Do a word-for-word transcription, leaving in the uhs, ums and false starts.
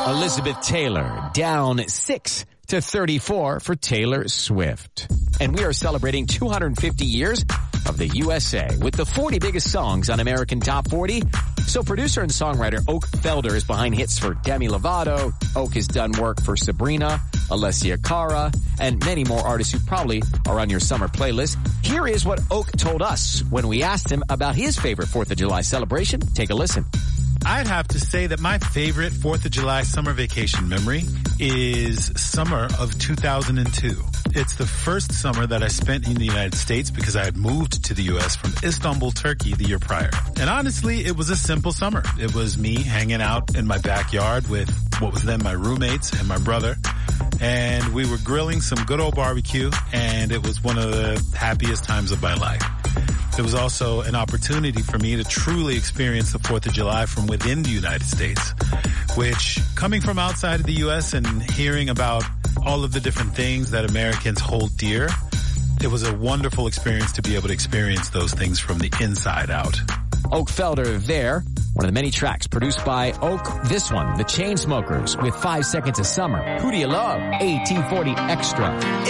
Elizabeth Taylor down six to thirty-four for Taylor Swift. And we are celebrating two hundred fifty years of the U S A with the forty biggest songs on American Top forty. So producer and songwriter Oak Felder is behind hits for Demi Lovato. Oak has done work for Sabrina, Alessia Cara, and many more artists who probably are on your summer playlist. Here is what Oak told us when we asked him about his favorite fourth of July celebration. Take a listen. I'd have to say that my favorite fourth of July summer vacation memory is summer of two thousand two. It's the first summer that I spent in the United States because I had moved to the U S from Istanbul, Turkey the year prior. And honestly, it was a simple summer. It was me hanging out in my backyard with what was then my roommates and my brother. And we were grilling some good old barbecue, and it was one of the happiest times of my life. It was also an opportunity for me to truly experience the fourth of July from within the United States, which, coming from outside of the U S and hearing about all of the different things that Americans hold dear, it was a wonderful experience to be able to experience those things from the inside out. Oak Felder there, one of the many tracks produced by Oak. This one, The Chainsmokers with Five Seconds of Summer. Who do you love? A T forty Extra.